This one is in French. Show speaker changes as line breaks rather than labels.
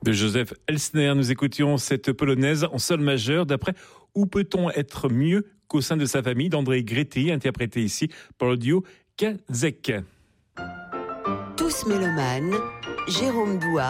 De Joseph Elsner, nous écoutions cette polonaise en sol majeur d'après Où peut-on être mieux qu'au sein de sa famille d'André Gréty, interprété ici par le duo Kazek.
Tous mélomanes, Jérôme Douat